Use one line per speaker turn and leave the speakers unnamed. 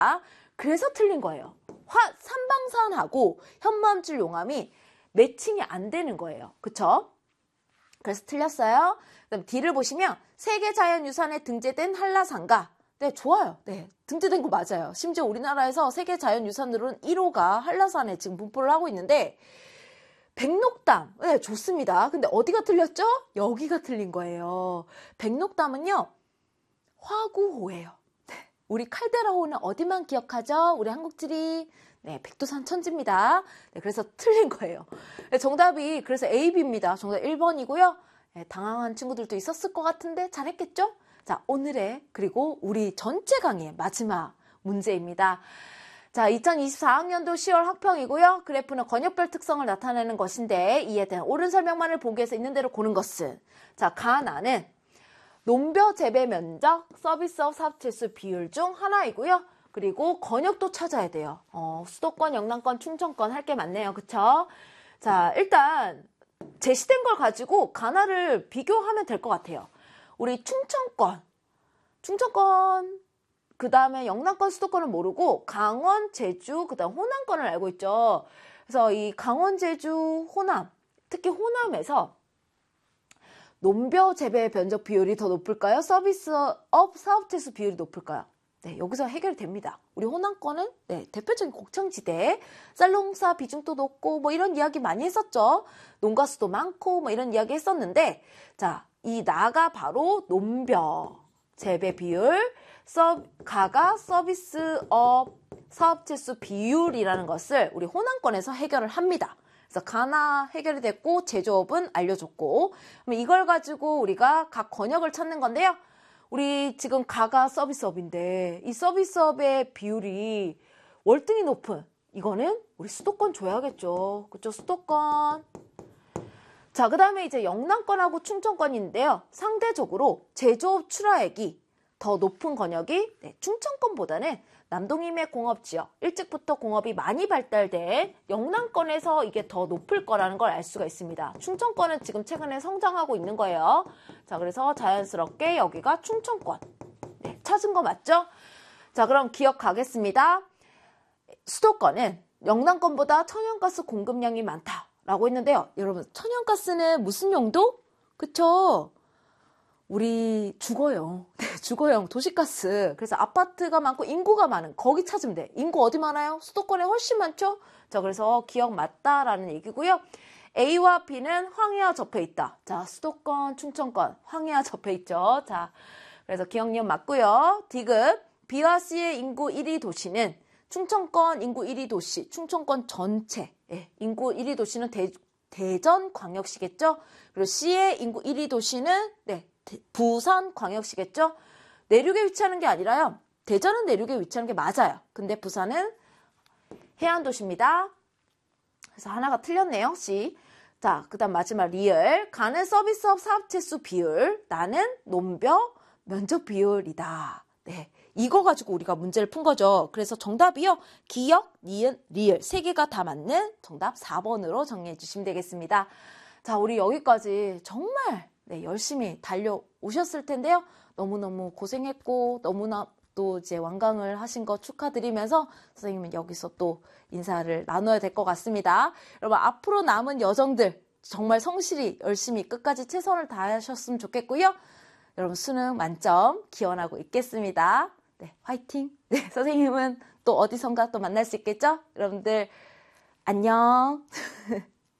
그래서 틀린 거예요. 삼방산하고 현무암줄 용암이 매칭이 안 되는 거예요. 그쵸? 그래서 틀렸어요. 그다음 D를 보시면 세계자연유산에 등재된 한라산과 네, 좋아요. 네, 등재된 거 맞아요. 심지어 우리나라에서 세계자연유산으로는 1호가 한라산에 지금 분포를 하고 있는데 백록담, 네, 좋습니다. 근데 어디가 틀렸죠? 여기가 틀린 거예요. 백록담은요, 화구호예요. 네, 우리 칼데라호는 어디만 기억하죠? 우리 한국지리. 네, 백두산 천지입니다. 네, 그래서 틀린 거예요. 네, 정답이 그래서 A, B입니다. 정답 1번이고요. 네, 당황한 친구들도 있었을 것 같은데 잘했겠죠? 자, 오늘의 그리고 우리 전체 강의의 마지막 문제입니다. 자, 2024학년도 10월 학평이고요. 그래프는 권역별 특성을 나타내는 것인데 이에 대한 옳은 설명만을 보기 위해서 있는 대로 고른 것은 자, 가나는 논벼 재배 면적, 서비스업 사업체수 비율 중 하나이고요. 그리고 권역도 찾아야 돼요. 수도권, 영남권, 충청권 할 게 많네요. 그쵸? 자, 일단 제시된 걸 가지고 가나를 비교하면 될 것 같아요. 우리 충청권, 그 다음에 영남권, 수도권은 모르고 강원, 제주, 그 다음 호남권을 알고 있죠. 그래서 이 강원, 제주, 호남, 특히 호남에서 논벼 재배 면적 비율이 더 높을까요? 서비스업 사업체수 비율이 높을까요? 네, 여기서 해결됩니다. 우리 호남권은 네, 대표적인 곡창지대, 쌀농사 비중도 높고 뭐 이런 이야기 많이 했었죠. 농가수도 많고 뭐 이런 이야기 했었는데 자, 이 나가 바로 논벼 재배 비율, 가가 서비스업 사업체수 비율이라는 것을 우리 호남권에서 해결을 합니다. 그래서 가나 해결이 됐고 제조업은 알려줬고 그럼 이걸 가지고 우리가 각 권역을 찾는 건데요. 우리 지금 가가 서비스업인데 이 서비스업의 비율이 월등히 높은 이거는 우리 수도권 줘야겠죠. 그쵸? 수도권. 자, 그 다음에 이제 영남권하고 충청권인데요. 상대적으로 제조업 출하액이 더 높은 권역이 네, 충청권보다는 남동임의 공업지역, 일찍부터 공업이 많이 발달된 영남권에서 이게 더 높을 거라는 걸 알 수가 있습니다. 충청권은 지금 최근에 성장하고 있는 거예요. 자, 그래서 자연스럽게 여기가 충청권. 네, 찾은 거 맞죠? 자, 그럼 기억하겠습니다. 수도권은 영남권보다 천연가스 공급량이 많다라고 했는데요. 여러분, 천연가스는 무슨 용도? 그쵸? 우리 주거용, 네, 주거용, 도시가스. 그래서 아파트가 많고 인구가 많은 거기 찾으면 돼. 인구 어디 많아요? 수도권에 훨씬 많죠? 자, 그래서 기억 맞다라는 얘기고요. A와 B는 황해와 접해 있다. 자, 수도권, 충청권, 황해와 접해 있죠. 자, 그래서 기억력 맞고요. D급 B와 C의 인구 1위 도시는 충청권 인구 1위 도시, 충청권 전체. 예, 인구 1위 도시는 대전광역시겠죠? 그리고 C의 인구 1위 도시는 네, 부산광역시겠죠? 내륙에 위치하는 게 아니라요. 대전은 내륙에 위치하는 게 맞아요. 근데 부산은 해안도시입니다. 그래서 하나가 틀렸네요. C. 자, 그 다음 마지막 리을. 가는 서비스업 사업체수 비율. 나는 논벼 면적 비율이다. 네, 이거 가지고 우리가 문제를 푼 거죠. 그래서 정답이요. 기역, 니은, 리을 세 개가 다 맞는 정답 4번으로 정리해 주시면 되겠습니다. 자, 우리 여기까지 정말 네, 열심히 달려오셨을 텐데요. 너무너무 고생했고 너무나 또 이제 완강을 하신 거 축하드리면서 선생님은 여기서 또 인사를 나눠야 될 것 같습니다. 여러분 앞으로 남은 여정들 정말 성실히 열심히 끝까지 최선을 다하셨으면 좋겠고요. 여러분 수능 만점 기원하고 있겠습니다. 네, 화이팅! 네, 선생님은 또 어디선가 또 만날 수 있겠죠? 여러분들 안녕!